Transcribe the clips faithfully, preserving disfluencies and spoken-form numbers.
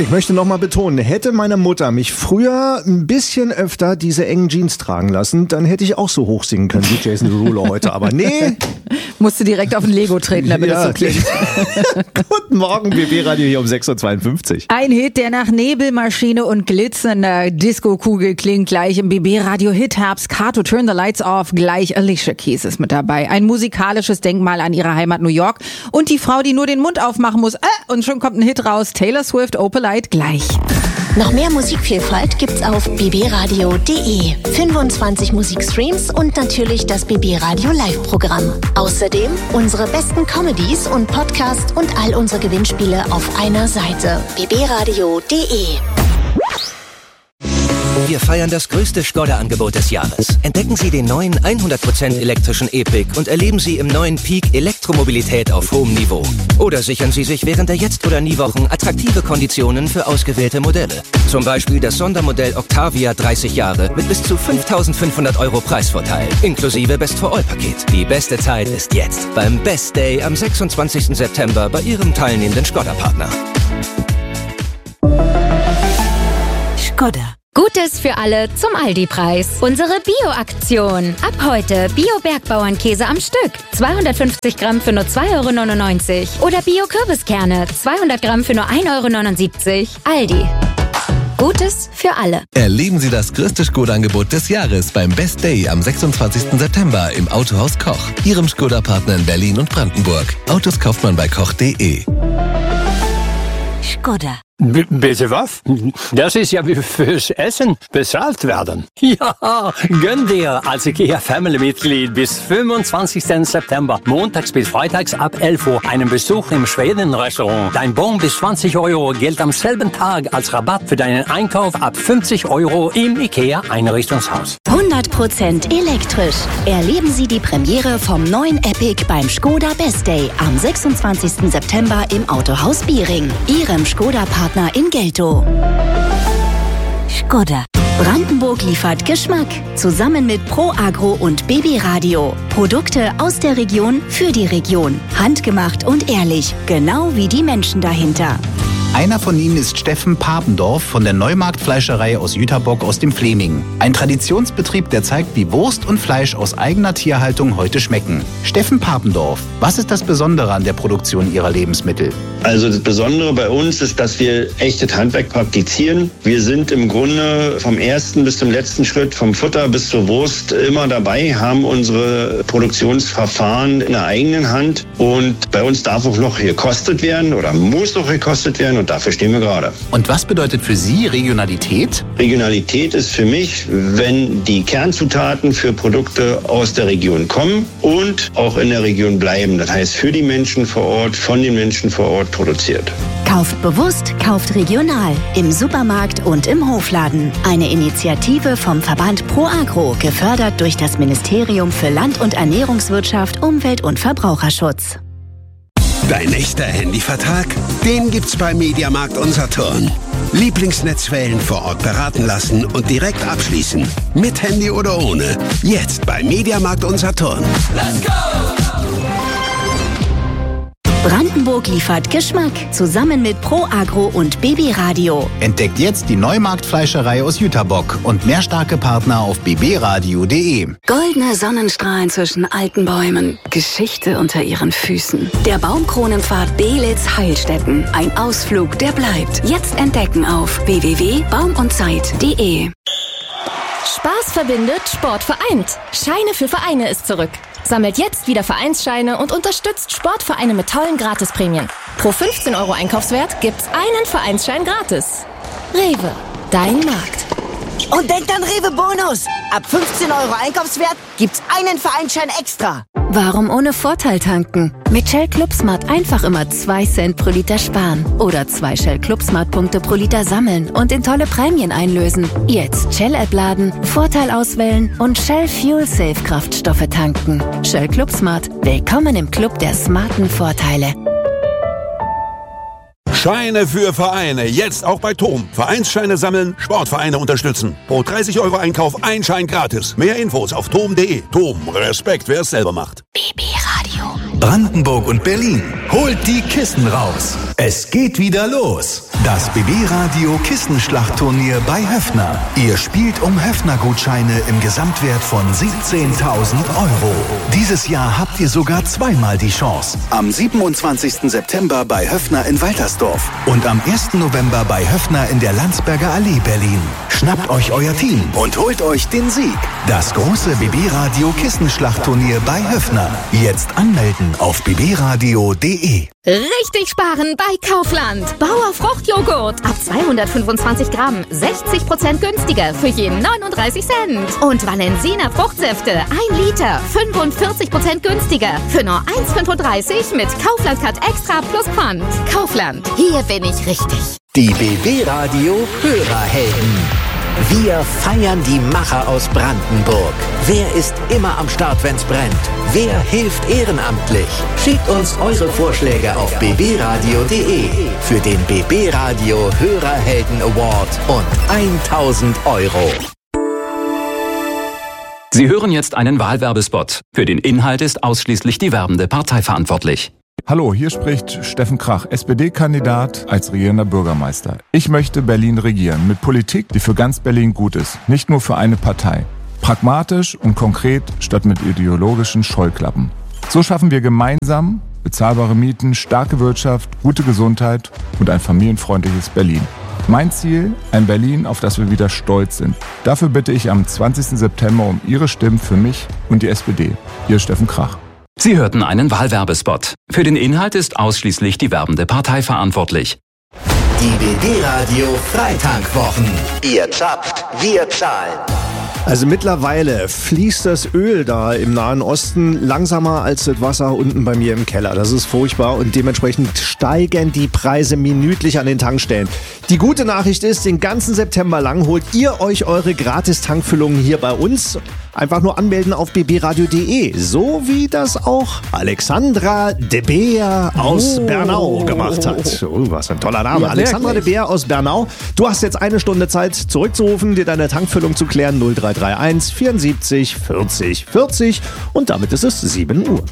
Ich möchte nochmal betonen, hätte meine Mutter mich früher ein bisschen öfter diese engen Jeans tragen lassen, dann hätte ich auch so hoch singen können wie Jason Derulo heute. Aber nee. Musste direkt auf ein Lego treten, damit ja, das so klingt. Guten Morgen, B B-Radio hier um sechs Uhr zweiundfünfzig. Ein Hit, der nach Nebelmaschine und glitzernder Disco-Kugel klingt, gleich im B B-Radio-Hit-Herbst. Car to Turn the Lights Off, gleich Alicia Keys ist mit dabei. Ein musikalisches Denkmal an ihrer Heimat New York. Und die Frau, die nur den Mund aufmachen muss, äh, und schon kommt ein Hit raus. Taylor Swift, Opalite, gleich. Noch mehr Musikvielfalt gibt's auf b b radio punkt d e. fünfundzwanzig Musikstreams und natürlich das B B Radio Live-Programm. Außerdem unsere besten Comedies und Podcasts und all unsere Gewinnspiele auf einer Seite. b b radio punkt d e. Wir feiern das größte Skoda-Angebot des Jahres. Entdecken Sie den neuen hundert Prozent elektrischen E-Pick und erleben Sie im neuen Peak Elektromobilität auf hohem Niveau. Oder sichern Sie sich während der Jetzt- oder Nie-Wochen attraktive Konditionen für ausgewählte Modelle. Zum Beispiel das Sondermodell Octavia dreißig Jahre mit bis zu fünftausendfünfhundert Euro Preisvorteil, inklusive Best-for-All-Paket. Die beste Zeit ist jetzt beim Best Day am sechsundzwanzigsten September bei Ihrem teilnehmenden Skoda-Partner. Skoda. Gutes für alle zum Aldi-Preis. Unsere Bio-Aktion. Ab heute Bio-Bergbauernkäse am Stück. zweihundertfünfzig Gramm für nur zwei Euro neunundneunzig. Oder Bio-Kürbiskerne. zweihundert Gramm für nur ein Euro neunundsiebzig. Aldi. Gutes für alle. Erleben Sie das größte Skoda-Angebot des Jahres beim Best Day am sechsundzwanzigsten September im Autohaus Koch. Ihrem Skoda-Partner in Berlin und Brandenburg. Autos kauft man bei koch punkt de. Skoda. B- bitte was? Das ist ja wie fürs Essen bezahlt werden. Ja, gönn dir als IKEA-Family-Mitglied bis fünfundzwanzigsten September, montags bis freitags ab elf Uhr, einen Besuch im Schweden-Restaurant. Dein Bon bis zwanzig Euro gilt am selben Tag als Rabatt für deinen Einkauf ab fünfzig Euro im IKEA-Einrichtungshaus. hundert Prozent elektrisch. Erleben Sie die Premiere vom neuen Epic beim Skoda Best Day am sechsundzwanzigsten September im Autohaus Biering, Ihrem Skoda-Partner in Geltow. Skoda. Brandenburg liefert Geschmack. Zusammen mit Pro Agro und B B Radio. Produkte aus der Region für die Region. Handgemacht und ehrlich. Genau wie die Menschen dahinter. Einer von ihnen ist Steffen Papendorf von der Neumarktfleischerei aus Jüterbock aus dem Fleming. Ein Traditionsbetrieb, der zeigt, wie Wurst und Fleisch aus eigener Tierhaltung heute schmecken. Steffen Papendorf, was ist das Besondere an der Produktion Ihrer Lebensmittel? Also das Besondere bei uns ist, dass wir echtes Handwerk praktizieren. Wir sind im Grunde vom ersten bis zum letzten Schritt, vom Futter bis zur Wurst immer dabei, haben unsere Produktionsverfahren in der eigenen Hand. Und bei uns darf auch noch gekostet werden oder muss auch gekostet werden. Und dafür stehen wir gerade. Und was bedeutet für Sie Regionalität? Regionalität ist für mich, wenn die Kernzutaten für Produkte aus der Region kommen und auch in der Region bleiben. Das heißt, für die Menschen vor Ort, von den Menschen vor Ort produziert. Kauft bewusst, kauft regional. Im Supermarkt und im Hofladen. Eine Initiative vom Verband Pro Agro, gefördert durch das Ministerium für Land- und Ernährungswirtschaft, Umwelt- und Verbraucherschutz. Dein echter Handyvertrag? Den gibt's bei Mediamarkt und Saturn. Lieblingsnetzwellen vor Ort beraten lassen und direkt abschließen. Mit Handy oder ohne. Jetzt bei Mediamarkt und Saturn. Let's go! Brandenburg liefert Geschmack. Zusammen mit Pro Agro und B B Radio. Entdeckt jetzt die Neumarktfleischerei aus Jüterbock und mehr starke Partner auf b b radio punkt de. Goldene Sonnenstrahlen zwischen alten Bäumen. Geschichte unter ihren Füßen. Der Baumkronenpfad Belitz Heilstätten. Ein Ausflug, der bleibt. Jetzt entdecken auf w w w punkt baum und zeit punkt de. Spaß verbindet, Sport vereint. Scheine für Vereine ist zurück. Sammelt jetzt wieder Vereinsscheine und unterstützt Sportvereine mit tollen Gratisprämien. Pro fünfzehn Euro Einkaufswert gibt's einen Vereinsschein gratis. Rewe, dein Markt. Und denkt an Rewe Bonus. Ab fünfzehn Euro Einkaufswert gibt's einen Vereinsschein extra. Warum ohne Vorteil tanken? Mit Shell ClubSmart einfach immer zwei Cent pro Liter sparen. Oder zwei Shell ClubSmart Punkte pro Liter sammeln und in tolle Prämien einlösen. Jetzt Shell-App laden, Vorteil auswählen und Shell Fuel Safe Kraftstoffe tanken. Shell ClubSmart. Willkommen im Club der smarten Vorteile. Scheine für Vereine, jetzt auch bei Tom. Vereinsscheine sammeln, Sportvereine unterstützen. Pro dreißig Euro Einkauf ein Schein gratis. Mehr Infos auf tom punkt de. Tom, Respekt, wer es selber macht. B B Radio. Brandenburg und Berlin. Holt die Kissen raus. Es geht wieder los. Das B B-Radio Kissenschlachtturnier bei Höffner. Ihr spielt um Höffner-Gutscheine im Gesamtwert von siebzehntausend Euro. Dieses Jahr habt ihr sogar zweimal die Chance. Am siebenundzwanzigsten September bei Höffner in Waltersdorf und am ersten November bei Höffner in der Landsberger Allee, Berlin. Schnappt euch euer Team und holt euch den Sieg. Das große B B-Radio Kissenschlachtturnier bei Höffner. Jetzt anmelden auf b b radio punkt d e. Richtig sparen bei Kaufland. Bauer Fruchtjoghurt. Ab zweihundertfünfundzwanzig Gramm. sechzig Prozent günstiger für jeden neununddreißig Cent. Und Valensina Fruchtsäfte. ein Liter. fünfundvierzig Prozent günstiger für nur eins Komma fünfunddreißig mit Kaufland Cut Extra plus Pfand. Kaufland. Hier bin ich richtig. Die B B-Radio Hörerhelden. Wir feiern die Macher aus Brandenburg. Wer ist immer am Start, wenn's brennt? Wer hilft ehrenamtlich? Schickt uns eure Vorschläge auf b b radio punkt d e für den B B-Radio Hörerhelden Award und tausend Euro. Sie hören jetzt einen Wahlwerbespot. Für den Inhalt ist ausschließlich die werbende Partei verantwortlich. Hallo, hier spricht Steffen Krach, S P D-Kandidat als regierender Bürgermeister. Ich möchte Berlin regieren mit Politik, die für ganz Berlin gut ist, nicht nur für eine Partei. Pragmatisch und konkret statt mit ideologischen Scheuklappen. So schaffen wir gemeinsam bezahlbare Mieten, starke Wirtschaft, gute Gesundheit und ein familienfreundliches Berlin. Mein Ziel, ein Berlin, auf das wir wieder stolz sind. Dafür bitte ich am zwanzigsten September um Ihre Stimmen für mich und die S P D. Ihr Steffen Krach. Sie hörten einen Wahlwerbespot. Für den Inhalt ist ausschließlich die werbende Partei verantwortlich. Die B B-Radio Freitankwochen. Ihr zappt, wir zahlen. Also mittlerweile fließt das Öl da im Nahen Osten langsamer als das Wasser unten bei mir im Keller. Das ist furchtbar und dementsprechend steigen die Preise minütlich an den Tankstellen. Die gute Nachricht ist, den ganzen September lang holt ihr euch eure Gratis-Tankfüllungen hier bei uns. Einfach nur anmelden auf b b radio punkt d e. So wie das auch Alexandra de Beer aus oh. Bernau gemacht hat. Oh, was ein toller Name. Ja, Alexandra de Beer aus Bernau. Du hast jetzt eine Stunde Zeit zurückzurufen, dir deine Tankfüllung zu klären. null drei drei eins vierundsiebzig vierzig vierzig. Und damit ist es sieben Uhr.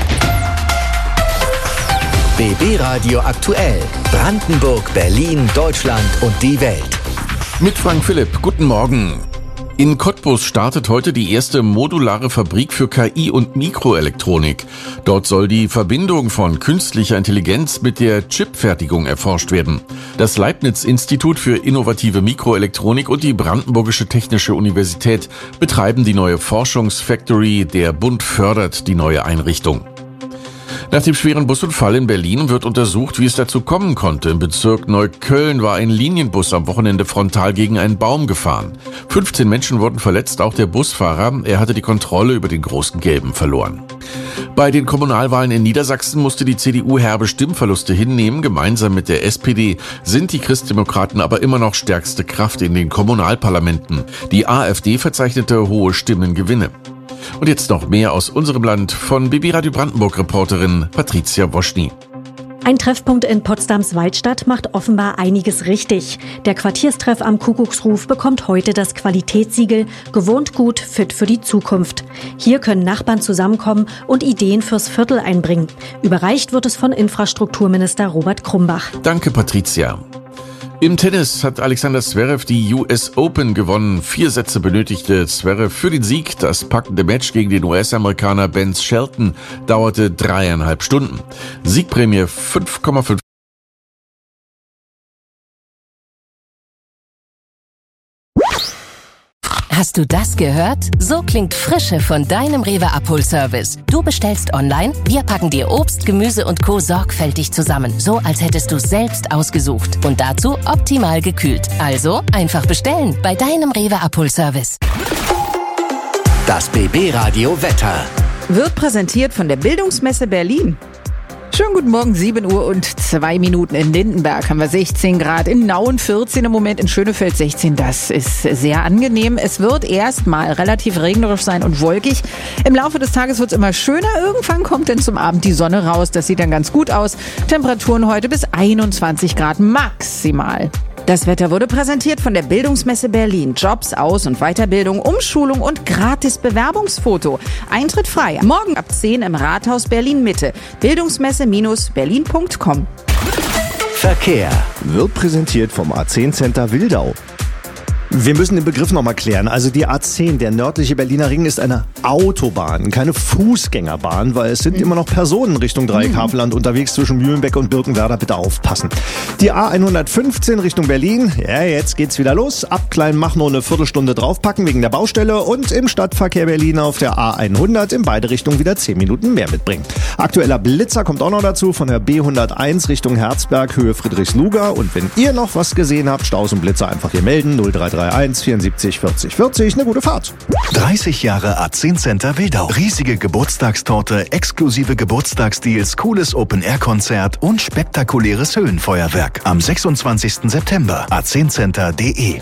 B B-Radio aktuell. Brandenburg, Berlin, Deutschland und die Welt. Mit Frank Philipp. Guten Morgen. In Cottbus startet heute die erste modulare Fabrik für K I und Mikroelektronik. Dort soll die Verbindung von künstlicher Intelligenz mit der Chipfertigung erforscht werden. Das Leibniz-Institut für innovative Mikroelektronik und die Brandenburgische Technische Universität betreiben die neue Forschungsfactory. Der Bund fördert die neue Einrichtung. Nach dem schweren Busunfall in Berlin wird untersucht, wie es dazu kommen konnte. Im Bezirk Neukölln war ein Linienbus am Wochenende frontal gegen einen Baum gefahren. fünfzehn Menschen wurden verletzt, auch der Busfahrer. Er hatte die Kontrolle über den großen Gelben verloren. Bei den Kommunalwahlen in Niedersachsen musste die C D U herbe Stimmverluste hinnehmen. Gemeinsam mit der S P D sind die Christdemokraten aber immer noch stärkste Kraft in den Kommunalparlamenten. Die AfD verzeichnete hohe Stimmengewinne. Und jetzt noch mehr aus unserem Land von B B-Radio Brandenburg-Reporterin Patricia Woschny. Ein Treffpunkt in Potsdams Waldstadt macht offenbar einiges richtig. Der Quartierstreff am Kuckucksruf bekommt heute das Qualitätssiegel Gewohnt gut, fit für die Zukunft. Hier können Nachbarn zusammenkommen und Ideen fürs Viertel einbringen. Überreicht wird es von Infrastrukturminister Robert Krumbach. Danke, Patricia. Im Tennis hat Alexander Zverev die U S Open gewonnen. Vier Sätze benötigte Zverev für den Sieg. Das packende Match gegen den U S-Amerikaner Ben Shelton dauerte dreieinhalb Stunden. Siegprämie fünf Komma fünf. Hast du das gehört? So klingt Frische von deinem Rewe-Abholservice. Du bestellst online, wir packen dir Obst, Gemüse und Co. sorgfältig zusammen. So, als hättest du es selbst ausgesucht. Und dazu optimal gekühlt. Also einfach bestellen bei deinem Rewe-Abholservice. Das B B-Radio Wetter. Wird präsentiert von der Bildungsmesse Berlin. Schönen guten Morgen, sieben Uhr und zwei Minuten. In Lindenberg haben wir sechzehn Grad, in Nauen vierzehn, im Moment in Schönefeld sechzehn. Das ist sehr angenehm. Es wird erstmal relativ regnerisch sein und wolkig. Im Laufe des Tages wird es immer schöner. Irgendwann kommt dann zum Abend die Sonne raus. Das sieht dann ganz gut aus. Temperaturen heute bis einundzwanzig Grad maximal. Das Wetter wurde präsentiert von der Bildungsmesse Berlin. Jobs, Aus- und Weiterbildung, Umschulung und gratis Bewerbungsfoto. Eintritt frei. Morgen ab zehn im Rathaus Berlin-Mitte. Bildungsmesse Berlin punkt com. Verkehr wird präsentiert vom A zehn Center Wildau. Wir müssen den Begriff nochmal klären. Also die A zehn, der nördliche Berliner Ring, ist eine Autobahn, keine Fußgängerbahn, weil es sind immer noch Personen Richtung Dreieck-Havelland unterwegs zwischen Mühlenbeck und Birkenwerder. Bitte aufpassen. Die A hundertfünfzehn Richtung Berlin, ja, jetzt geht's wieder los. Ab Kleinmachnow eine Viertelstunde draufpacken wegen der Baustelle und im Stadtverkehr Berlin auf der A hundert in beide Richtungen wieder zehn Minuten mehr mitbringen. Aktueller Blitzer kommt auch noch dazu von der B hunderteins Richtung Herzberg, Höhe Friedrichsluger. Und wenn ihr noch was gesehen habt, Staus und Blitzer einfach hier melden. null drei drei eins vierundsiebzig vierzig vierzig. Eine gute Fahrt. dreißig Jahre A zehn Center Wildau. Riesige Geburtstagstorte, exklusive Geburtstagsdeals, cooles Open-Air-Konzert und spektakuläres Höhenfeuerwerk. Am sechsundzwanzigsten September. a zehn center punkt de.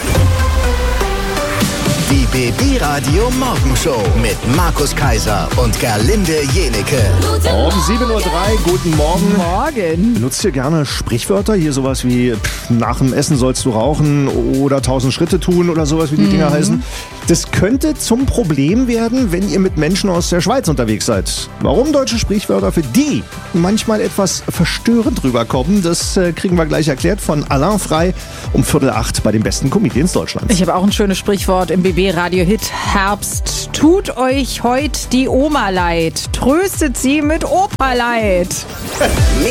Die B B Radio Morgenshow mit Markus Kaiser und Gerlinde Jenecke. Um sieben Uhr drei, guten Morgen. Morgen. Benutzt ihr gerne Sprichwörter? Hier sowas wie, pff, nach dem Essen sollst du rauchen oder tausend Schritte tun oder sowas, wie die Mhm. Dinger heißen. Das könnte zum Problem werden, wenn ihr mit Menschen aus der Schweiz unterwegs seid. Warum deutsche Sprichwörter für die manchmal etwas verstörend rüberkommen, das äh, kriegen wir gleich erklärt von Alain Frey um Viertel acht bei den besten Comedians Deutschlands. Ich habe auch ein schönes Sprichwort im B B Radio Hit Herbst. Tut euch heut die Oma leid, tröstet sie mit Opa leid.